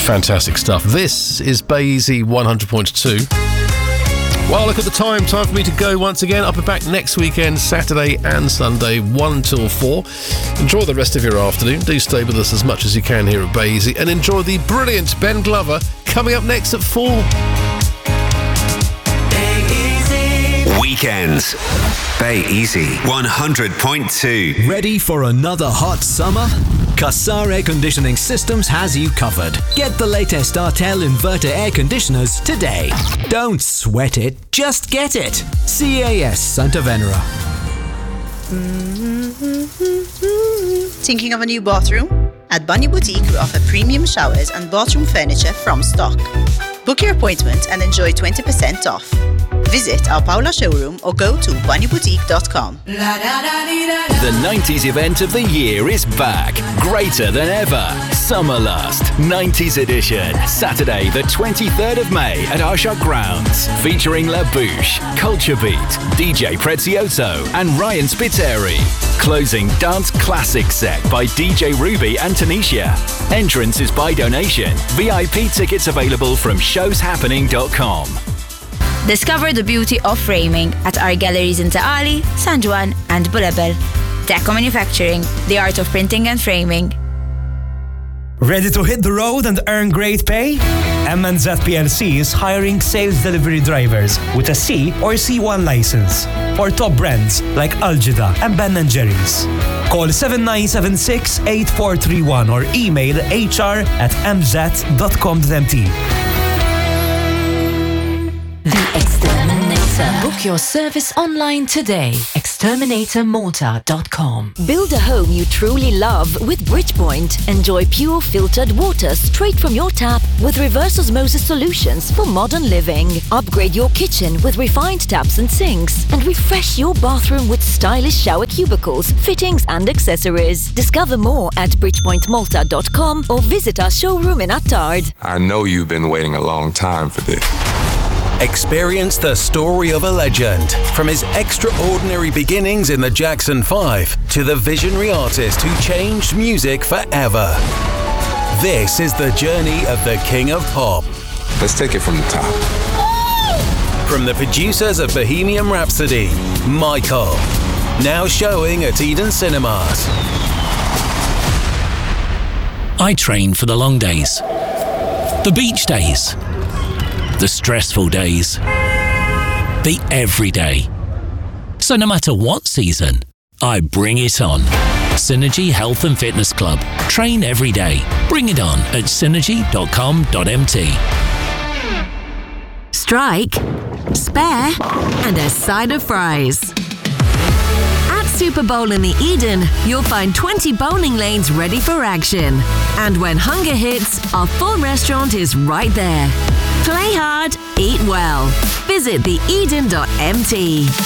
Fantastic stuff. This is Bay Easy 100.2. Well, look at the time. Time for me to go once again. Up and back next weekend, Saturday and Sunday, 1 till 4. Enjoy the rest of your afternoon. Do stay with us as much as you can here at Bay Easy. And enjoy the brilliant Ben Glover coming up next at 4. Weekends. Bay Easy 100.2. Ready for another hot summer? Qassar Air Conditioning Systems has you covered. Get the latest Artel inverter air conditioners today. Don't sweat it, just get it. CAS Santa Venera. Thinking of a new bathroom? At Bunny Boutique, we offer premium showers and bathroom furniture from stock. Book your appointment and enjoy 20% off. Visit our Paula showroom or go to bunnyboutique.com. The 90s event of the year is back, greater than ever. Summerlust 90s edition, Saturday the 23rd of May at Arsha Grounds, featuring La Bouche, Culture Beat, DJ Prezioso and Ryan Spiteri. Closing dance classic set by DJ Ruby and Tanisha. Entrance is by donation. VIP tickets available from showshappening.com. Discover the beauty of framing at our galleries in Taali, San Juan and Bulabel. Deco Manufacturing, the art of printing and framing. Ready to hit the road and earn great pay? MNZ PLC is hiring sales delivery drivers with a C or C1 license for top brands like Algida and Ben & Jerry's. Call 7976-8431 or email hr@mz.com.mt. The Exterminator. Book your service online today. Exterminatormalta.com. Build a home you truly love with Bridgepoint. Enjoy pure filtered water straight from your tap with reverse osmosis solutions for modern living. Upgrade your kitchen with refined taps and sinks and refresh your bathroom with stylish shower cubicles, fittings and accessories. Discover more at bridgepointmalta.com or visit our showroom in Attard. I know you've been waiting a long time for this. Experience the story of a legend, from his extraordinary beginnings in the Jackson 5 to the visionary artist who changed music forever. This is the journey of the King of Pop. Let's take it from the top. From the producers of Bohemian Rhapsody, Michael, now showing at Eden Cinemas. I train for the long days, the beach days, the stressful days, the everyday. So no matter what season, I bring it on. Synergy Health and Fitness Club. Train every day. Bring it on at synergy.com.mt. Strike, spare, and a side of fries. At Super Bowl in the Eden, you'll find 20 bowling lanes ready for action. And when hunger hits, our full restaurant is right there. Play hard, eat well. Visit theeden.mt.